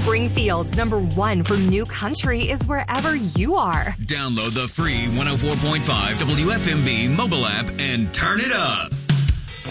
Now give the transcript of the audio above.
Springfield's #1 for new country is wherever you are. Download the free 104.5 WFMB mobile app and turn it up.